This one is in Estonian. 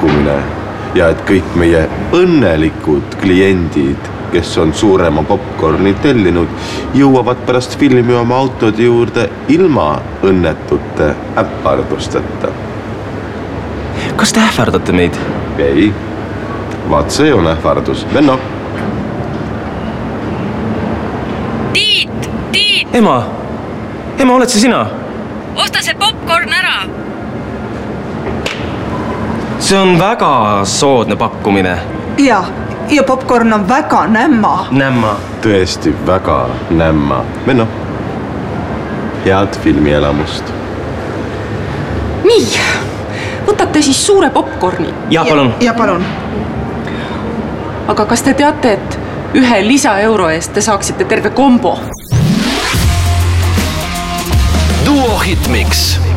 pakkumine ja et kõik meie õnnelikud kliendid, kes on suurema popcorni tellinud, jõuavad pärast filmi oma autode juurde ilma õnnetute äppardusteta. Kas te ähvardate meid? Ei, vaat see on ähvardus. Venno. Tiit! Ema, oled see sina? Osta see popcorn ära! See on väga soodne pakkumine. Ja popcorn on väga nämma. Nämma. Tõesti väga nämma. Venno, head filmielamust. Nii, võtate siis suure popcorni. Ja palun. Ja palun. Aga kas te teate, et 1 lisaeuro eest te saaksite terve kombo? Duo Hitmix.